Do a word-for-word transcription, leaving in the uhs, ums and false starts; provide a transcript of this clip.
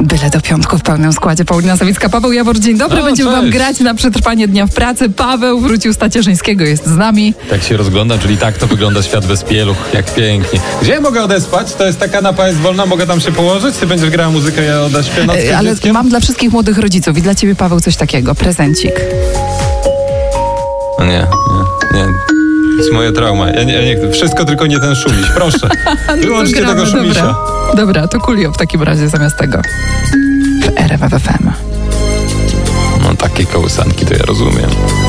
Byle do piątku w pełnym składzie. Paulina Sawicka, Paweł Jawor, dzień dobry. No, Będziemy cześć. wam grać na przetrwanie dnia w pracy. Paweł wrócił z Tacierzyńskiego, jest z nami. Tak się rozglądam, czyli tak to wygląda świat bez pieluch. Jak pięknie. Gdzie ja mogę odespać? To jest ta kanapa jest wolna, mogę tam się położyć? Ty będziesz grała muzykę, ja odeśpię nad E, Ale dzieckiem? mam dla wszystkich młodych rodziców i dla ciebie, Paweł, coś takiego. Prezencik. No nie, nie, nie. To jest moja trauma. Ja nie, ja nie chcę. Wszystko tylko nie ten szumiś. Proszę. Wyłączcie No gramy, tego szumisia. Dobra, dobra to Kulio w takim razie zamiast tego. W R M F F M. No takie kołysanki to ja rozumiem.